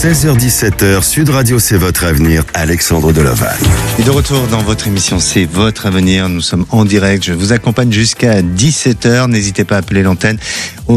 16h-17h, Sud Radio, c'est votre avenir, Alexandre Delovac. Et de retour dans votre émission, c'est votre avenir. Nous sommes en direct. Je vous accompagne jusqu'à 17h. N'hésitez pas à appeler l'antenne au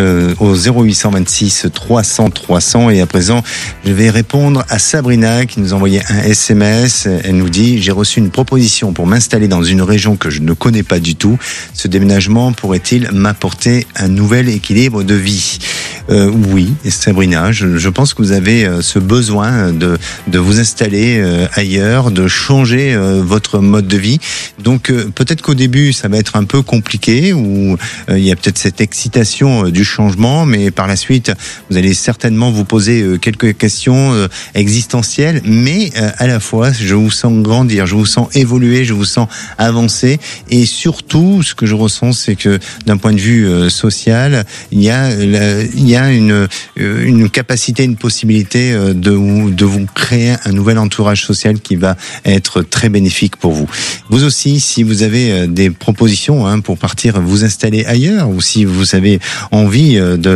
0826 300 300. Et à présent, je vais répondre à Sabrina qui nous a envoyé un SMS. Elle nous dit: j'ai reçu une proposition pour m'installer dans une région que je ne connais pas du tout. Ce déménagement pourrait-il m'apporter un nouvel équilibre de vie? Oui, Sabrina, je pense que vous avez ce besoin de vous installer ailleurs, de changer votre mode de vie. Donc peut-être qu'au début ça va être un peu compliqué, ou il y a peut-être cette excitation du changement, mais par la suite vous allez certainement vous poser quelques questions existentielles, mais à la fois je vous sens grandir, je vous sens évoluer, je vous sens avancer, et surtout ce que je ressens, c'est que d'un point de vue social, il y a une capacité, une possibilité de vous créer un nouvel entourage social qui va être très bénéfique pour vous. Vous aussi, si vous avez des propositions pour partir vous installer ailleurs, ou si vous avez envie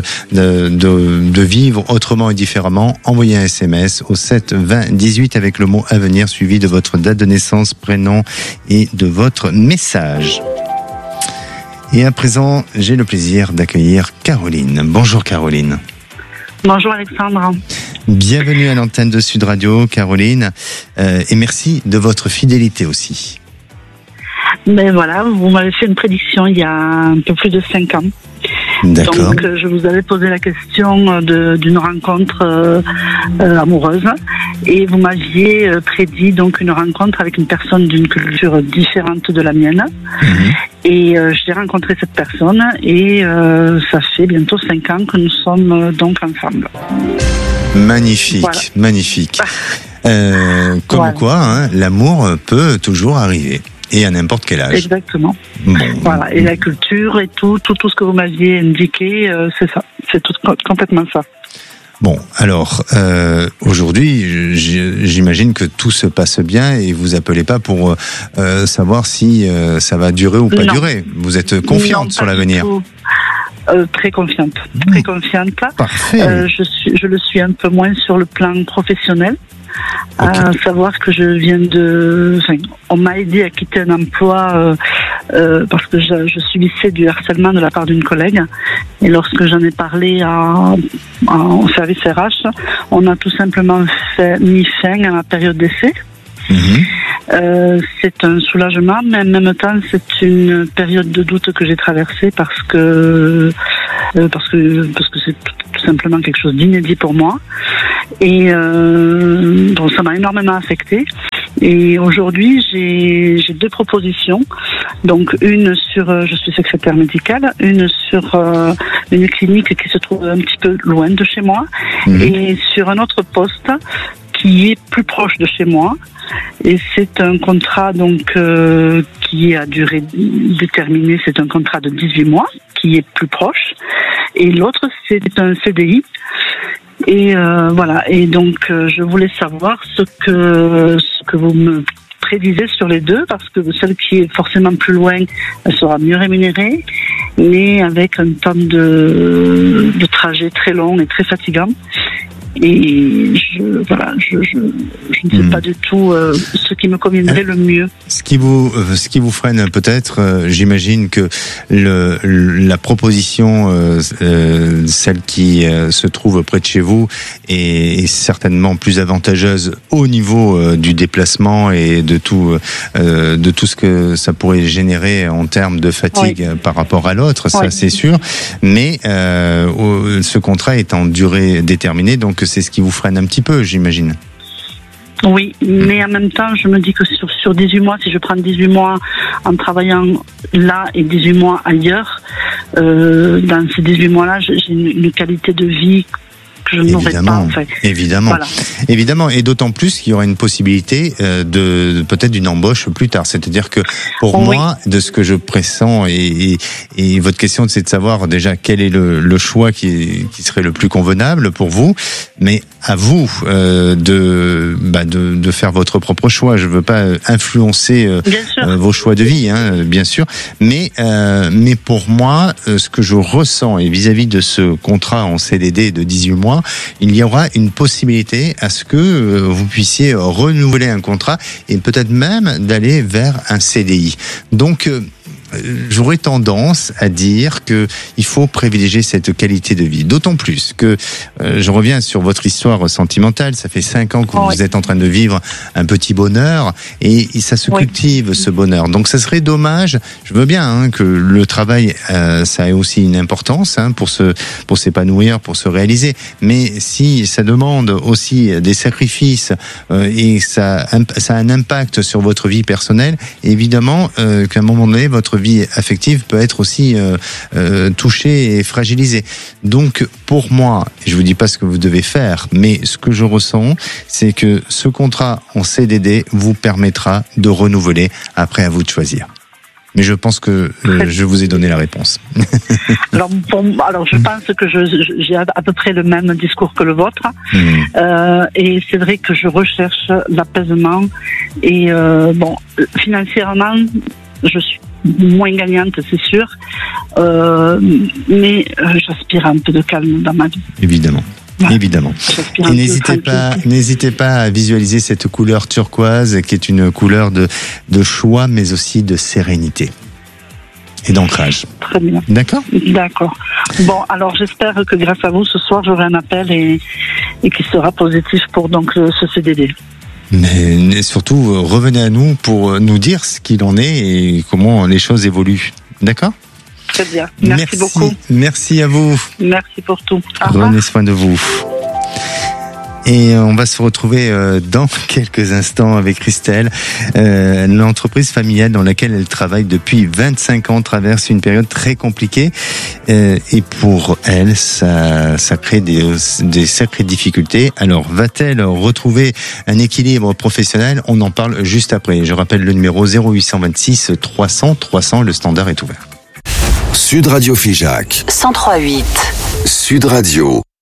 de vivre autrement et différemment, envoyez un SMS au 7 20 18 avec le mot avenir suivi de votre date de naissance, prénom et de votre message. Et à présent, j'ai le plaisir d'accueillir Caroline. Bonjour Caroline. Bonjour Alexandre. Bienvenue à l'antenne de Sud Radio, Caroline, et merci de votre fidélité aussi. Ben voilà, vous m'avez fait une prédiction il y a un peu plus de 5 ans. D'accord. Donc je vous avais posé la question d'une rencontre amoureuse, et vous m'aviez prédit donc une rencontre avec une personne d'une culture différente de la mienne. Mmh. Et j'ai rencontré cette personne, et ça fait bientôt 5 ans que nous sommes donc ensemble. Magnifique, voilà. Magnifique. Comme voilà. Quoi, l'amour peut toujours arriver. Et à n'importe quel âge. Exactement. Bon. Voilà. Et la culture et tout ce que vous m'aviez indiqué, c'est ça. C'est complètement ça. Bon, alors, aujourd'hui, j'imagine que tout se passe bien, et vous appelez pas pour savoir si ça va durer ou pas durer. Vous êtes confiante sur l'avenir? Très confiante. Très confiante. Parfait. Je le suis un peu moins sur le plan professionnel. Okay. À savoir que je viens on m'a aidé à quitter un emploi parce que je subissais du harcèlement de la part d'une collègue, et lorsque j'en ai parlé au service RH, on a tout simplement mis fin à ma période d'essai. Mmh. C'est un soulagement, mais en même temps c'est une période de doute que j'ai traversée parce que c'est tout simplement quelque chose d'inédit pour moi, et donc ça m'a énormément affectée. Et aujourd'hui j'ai 2 propositions, donc une sur je suis secrétaire médicale, une sur une clinique qui se trouve un petit peu loin de chez moi, et sur un autre poste qui est plus proche de chez moi, et c'est un contrat donc qui est à durée déterminée, c'est un contrat de 18 mois qui est plus proche, et l'autre c'est un CDI. Et voilà, et donc je voulais savoir ce que vous me prédisez sur les 2, parce que celle qui est forcément plus loin, elle sera mieux rémunérée, mais avec un temps de trajet très long et très fatigant. Et je ne sais pas du tout ce qui me conviendrait le mieux. Ce qui vous freine peut-être, j'imagine que la proposition, celle qui se trouve près de chez vous, est certainement plus avantageuse au niveau du déplacement et de tout ce que ça pourrait générer en termes de fatigue par rapport à l'autre, ça c'est sûr. Mais ce contrat est en durée déterminée, donc c'est ce qui vous freine un petit peu, j'imagine. Oui, mais en même temps, je me dis que sur 18 mois, si je prends 18 mois en travaillant là et 18 mois ailleurs, dans ces 18 mois-là, j'ai une qualité de vie que je n'aurais pas, en fait. Évidemment. Voilà. Évidemment, et d'autant plus qu'il y aura une possibilité de peut-être d'une embauche plus tard. C'est-à-dire que pour moi, de ce que je pressens, et votre question, c'est de savoir déjà quel est le choix qui serait le plus convenable pour vous, mais à vous de faire votre propre choix. Je veux pas influencer vos choix de vie, bien sûr, mais pour moi, ce que je ressens, et vis-à-vis de ce contrat en CDD de 18 mois, il y aura une possibilité à ce que vous puissiez renouveler un contrat et peut-être même d'aller vers un CDI. Donc, j'aurais tendance à dire que il faut privilégier cette qualité de vie. D'autant plus que je reviens sur votre histoire sentimentale. Ça fait 5 ans que vous êtes en train de vivre un petit bonheur et ça se cultive ce bonheur. Donc ça serait dommage. Je veux bien que le travail ça ait aussi une importance pour s'épanouir, pour se réaliser. Mais si ça demande aussi des sacrifices et ça a un impact sur votre vie personnelle, évidemment qu'à un moment donné votre vie affective peut être aussi touchée et fragilisée. Donc pour moi, je vous dis pas ce que vous devez faire, mais ce que je ressens, c'est que ce contrat en CDD vous permettra de renouveler. Après, à vous de choisir. Mais je pense que je vous ai donné la réponse. Alors je pense que j'ai à peu près le même discours que le vôtre. Et c'est vrai que je recherche l'apaisement. Et financièrement, je suis moins gagnante, c'est sûr. Mais j'aspire à un peu de calme dans ma vie. Évidemment. Ouais. Évidemment. Et n'hésitez pas à visualiser cette couleur turquoise qui est une couleur de choix mais aussi de sérénité et d'ancrage. Très bien. D'accord ? D'accord. Bon, alors j'espère que grâce à vous ce soir j'aurai un appel et qui sera positif pour donc ce CDD. Mais surtout revenez à nous pour nous dire ce qu'il en est et comment les choses évoluent. D'accord ? Très bien. Merci beaucoup. Merci à vous. Merci pour tout. Prenez soin de vous. Et on va se retrouver dans quelques instants avec Christelle. L'entreprise familiale dans laquelle elle travaille depuis 25 ans traverse une période très compliquée. Et pour elle, ça crée des sacrées difficultés. Alors, va-t-elle retrouver un équilibre professionnel ? On en parle juste après. Je rappelle le numéro 0826 300 300. Le standard est ouvert. Sud Radio Figeac 103.8. Sud Radio.